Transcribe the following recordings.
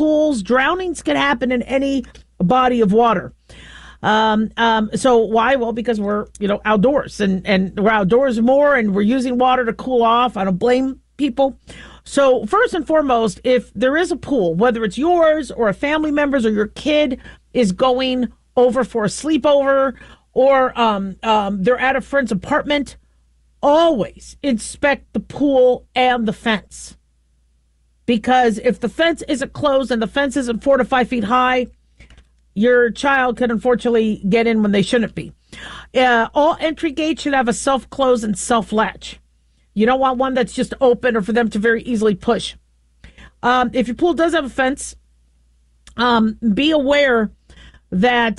pools. Drownings can happen in any body of water. So why? Well, because we're, outdoors and we're outdoors more and we're using water to cool off. I don't blame people. So first and foremost, if there is a pool, whether it's yours or a family member's or your kid is going over for a sleepover or they're at a friend's apartment, always inspect the pool and the fence. Because if the fence isn't closed and the fence isn't 4 to 5 feet high, your child could unfortunately get in when they shouldn't be. All entry gates should have a self-close and self-latch. You don't want one that's just open or for them to very easily push. If your pool does have a fence, be aware that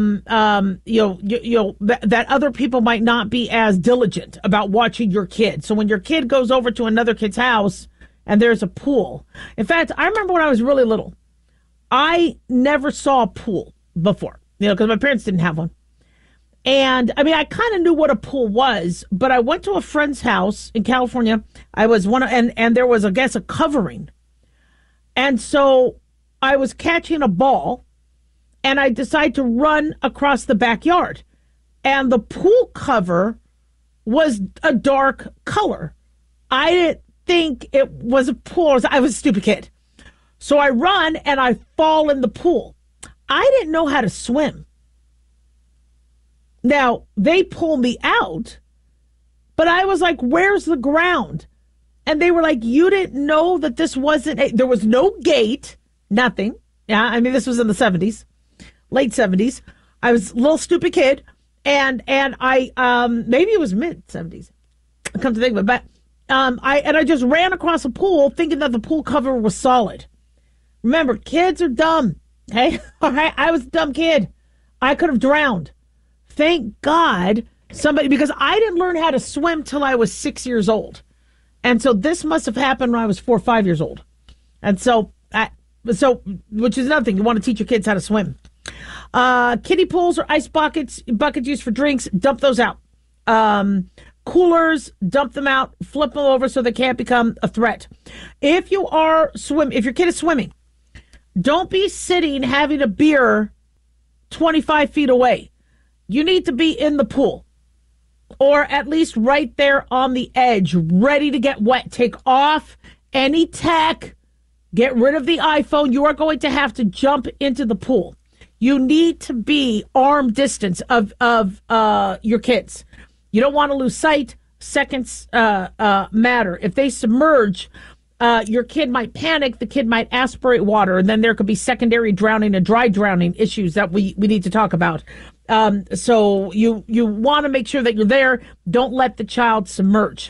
that other people might not be as diligent about watching your kid. So when your kid goes over to another kid's house and there's a pool. In fact, I remember when I was really little, I never saw a pool before, because my parents didn't have one. And I mean, I kind of knew what a pool was, but I went to a friend's house in California. I was and there was, I guess, a covering. And so I was catching a ball and I decided to run across the backyard. And the pool cover was a dark color. I didn't think it was a pool. I was a stupid kid. So I run and I fall in the pool. I didn't know how to swim. Now, they pull me out, but I was like, where's the ground? And they were like, you didn't know that this wasn't, there was no gate, nothing. Yeah, I mean, this was in the 70s, late 70s. I was a little stupid kid, and I, maybe it was mid 70s, come to think of it, but I just ran across the pool thinking that the pool cover was solid. Remember, kids are dumb, okay? All right, I was a dumb kid. I could have drowned. Thank God because I didn't learn how to swim till I was 6 years old. And so this must have happened when I was 4 or 5 years old. And so which is another thing. You want to teach your kids how to swim. Kiddie pools or ice buckets used for drinks, dump those out. Coolers, dump them out, flip them over so they can't become a threat. If your kid is swimming, don't be sitting having a beer 25 feet away. You need to be in the pool or at least right there on the edge, ready to get wet. Take off any tech. Get rid of the iPhone. You are going to have to jump into the pool. You need to be arm distance of your kids. You don't want to lose sight. Seconds matter. If they submerge, your kid might panic. The kid might aspirate water, and then there could be secondary drowning and dry drowning issues that we need to talk about. So you want to make sure that you're there. Don't let the child submerge.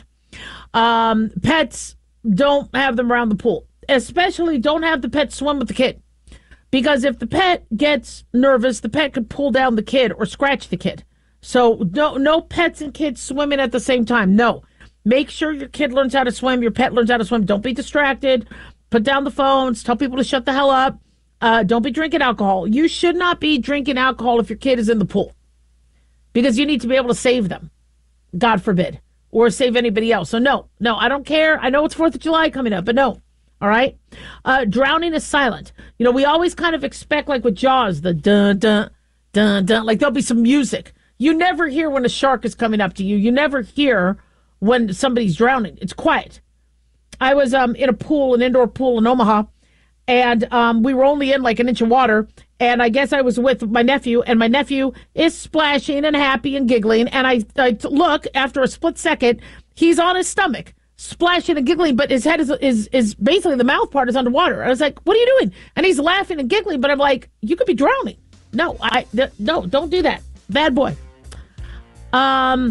Pets, don't have them around the pool. Especially don't have the pet swim with the kid. Because if the pet gets nervous, the pet could pull down the kid or scratch the kid. So no pets and kids swimming at the same time. No. Make sure your kid learns how to swim. Your pet learns how to swim. Don't be distracted. Put down the phones. Tell people to shut the hell up. Don't be drinking alcohol. You should not be drinking alcohol if your kid is in the pool. Because you need to be able to save them. God forbid. Or save anybody else. So no, I don't care. I know it's 4th of July coming up, but no. All right? Drowning is silent. We always kind of expect, like with Jaws, the dun, dun, dun, dun. Like there'll be some music. You never hear when a shark is coming up to you. You never hear when somebody's drowning. It's quiet. I was in a pool, an indoor pool in Omaha, and we were only in like an inch of water. And I guess I was with my nephew, and my nephew is splashing and happy and giggling. And I look, after a split second, he's on his stomach, splashing and giggling, but his head is basically the mouth part is underwater. I was like, what are you doing? And he's laughing and giggling, but I'm like, you could be drowning. No, don't do that. Bad boy. Learn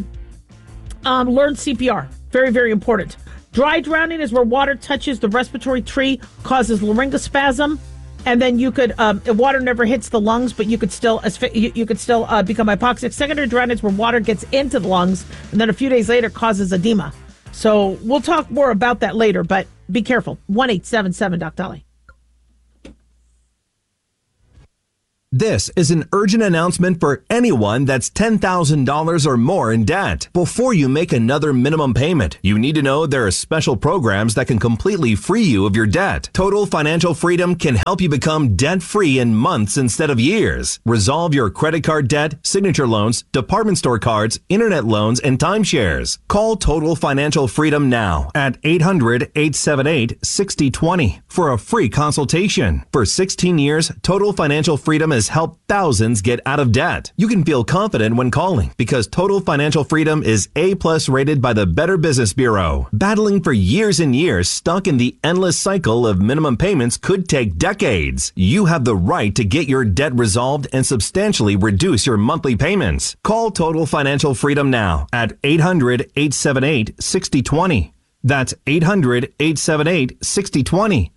CPR. Very, very important. Dry drowning is where water touches the respiratory tree, causes laryngospasm, and then you could water never hits the lungs, but you could still become hypoxic. Secondary drowning is where water gets into the lungs, and then a few days later causes edema. So we'll talk more about that later, but be careful. 1-877-DOC-DOLLY. This is an urgent announcement for anyone that's $10,000 or more in debt. Before you make another minimum payment, you need to know there are special programs that can completely free you of your debt. Total Financial Freedom can help you become debt-free in months instead of years. Resolve your credit card debt, signature loans, department store cards, internet loans, and timeshares. Call Total Financial Freedom now at 800-878-6020 for a free consultation. For 16 years, Total Financial Freedom has helped thousands get out of debt. You can feel confident when calling because Total Financial Freedom is A+ rated by the Better Business Bureau. Battling for years and years stuck in the endless cycle of minimum payments could take decades. You have the right to get your debt resolved and substantially reduce your monthly payments. Call Total Financial Freedom now at 800-878-6020. That's 800-878-6020.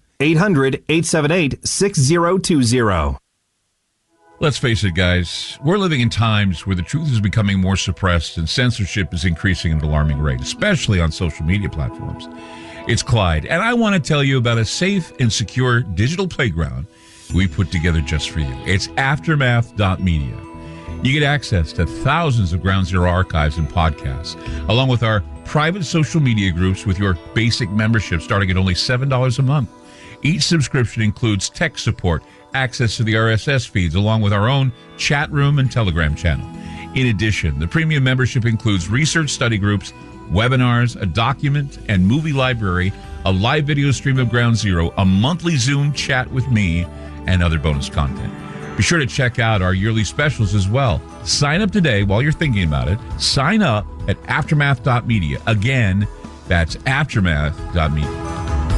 800-878-6020. Let's face it, guys. We're living in times where the truth is becoming more suppressed and censorship is increasing at an alarming rate, especially on social media platforms. It's Clyde, and I want to tell you about a safe and secure digital playground we put together just for you. It's Aftermath.media. You get access to thousands of Ground Zero archives and podcasts, along with our private social media groups with your basic membership starting at only $7 a month. Each subscription includes tech support, access to the RSS feeds, along with our own chat room and Telegram channel. In addition, the premium membership includes research study groups, webinars, a document and movie library, a live video stream of Ground Zero, a monthly Zoom chat with me, and other bonus content. Be sure to check out our yearly specials as well. Sign up today while you're thinking about it. Sign up at Aftermath.media. Again, that's Aftermath.media.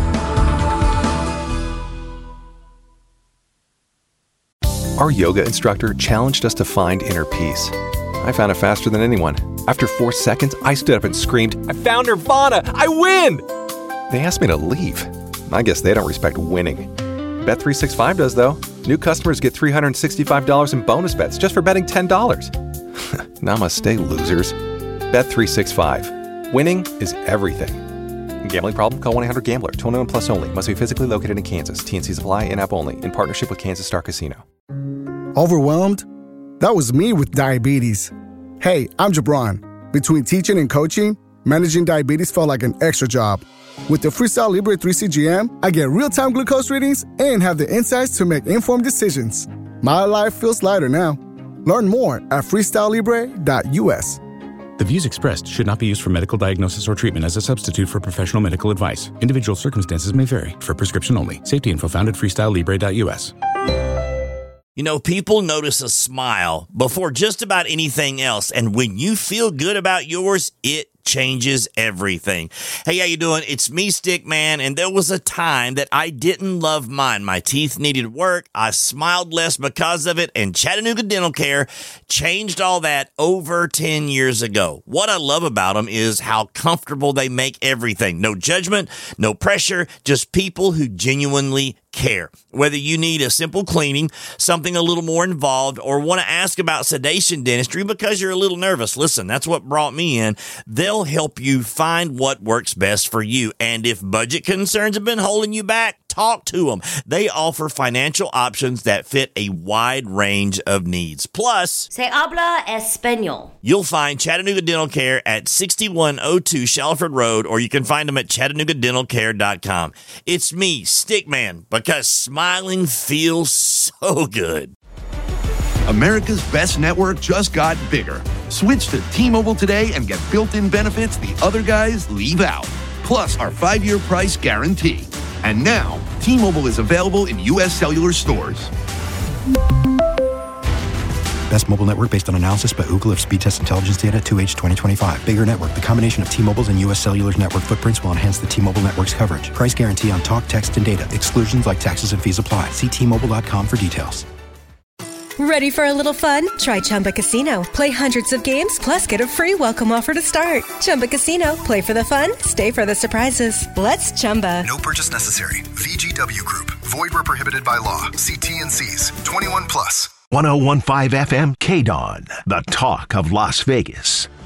Our yoga instructor challenged us to find inner peace. I found it faster than anyone. After 4 seconds, I stood up and screamed, "I found Nirvana! I win!" They asked me to leave. I guess they don't respect winning. Bet365 does, though. New customers get $365 in bonus bets just for betting $10. Namaste, losers. Bet365. Winning is everything. Gambling problem? Call 1-800-GAMBLER. 21 plus only. Must be physically located in Kansas. T&Cs apply. In-app only. In partnership with Kansas Star Casino. Overwhelmed? That was me with diabetes. Hey, I'm Jabron. Between teaching and coaching, managing diabetes felt like an extra job. With the Freestyle Libre 3CGM, I get real-time glucose readings and have the insights to make informed decisions. My life feels lighter now. Learn more at freestylelibre.us. The views expressed should not be used for medical diagnosis or treatment as a substitute for professional medical advice. Individual circumstances may vary. For prescription only. Safety info found at freestylelibre.us. You know, people notice a smile before just about anything else. And when you feel good about yours, it changes everything. Hey, how you doing? It's me, Stickman, and there was a time that I didn't love mine. My teeth needed work. I smiled less because of it, and Chattanooga Dental Care changed all that over 10 years ago. What I love about them is how comfortable they make everything. No judgment, no pressure, just people who genuinely care. Whether you need a simple cleaning, something a little more involved, or want to ask about sedation dentistry because you're a little nervous, listen, that's what brought me in. They'll help you find what works best for you. And if budget concerns have been holding you back, talk to them. They offer financial options that fit a wide range of needs. Plus, Se habla español. You'll find Chattanooga Dental Care at 6102 Shalford Road, or you can find them at ChattanoogaDentalCare.com. It's me, Stickman, because smiling feels so good. America's best network just got bigger. Switch to T-Mobile today and get built-in benefits the other guys leave out. Plus our 5-year price guarantee. And now, T-Mobile is available in U.S. cellular stores. Best mobile network based on analysis by Ookla of speed test intelligence data 2H 2025. Bigger network. The combination of T-Mobile's and U.S. Cellular's network footprints will enhance the T-Mobile network's coverage. Price guarantee on talk, text, and data. Exclusions like taxes and fees apply. See T-Mobile.com for details. Ready for a little fun? Try Chumba Casino. Play hundreds of games, plus get a free welcome offer to start. Chumba Casino. Play for the fun, stay for the surprises. Let's Chumba. No purchase necessary. VGW Group. Void where prohibited by law. See T&Cs. 21 plus. 101.5 FM, KDON, the talk of Las Vegas.